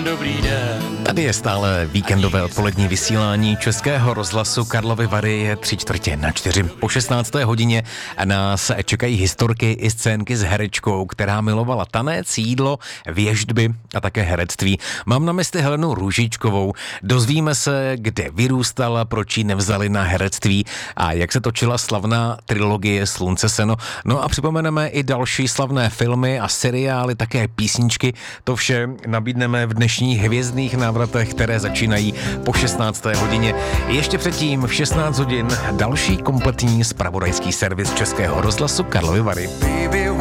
dobrý den. Tady je stále víkendové odpolední vysílání Českého rozhlasu Karlovy Vary, je 3:45. Po 16. hodině nás čekají historky i scénky s herečkou, která milovala tanec, jídlo, věštby a také herectví. Mám na mysli Helenu Růžičkovou. Dozvíme se, kde vyrůstala, proč ji nevzali na herectví a jak se točila slavná trilogie Slunce, seno. No a připomeneme i další slavné filmy a seriály, také písničky. To vše nabídneme v dnešních hvězdných návratech, které začínají po 16. hodině. Ještě předtím v 16 hodin další kompletní zpravodajský servis Českého rozhlasu Karlovy Vary.